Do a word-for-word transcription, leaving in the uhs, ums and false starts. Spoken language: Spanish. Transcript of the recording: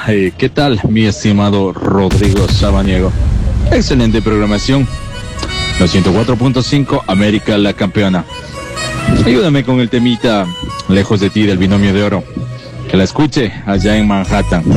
eh, ¿qué tal, mi estimado Rodrigo Sabaniego? Excelente programación. Los ciento cuatro punto cinco, América la campeona. Ayúdame con el temita Lejos de ti del Binomio de Oro. Que la escuche allá en Manhattan.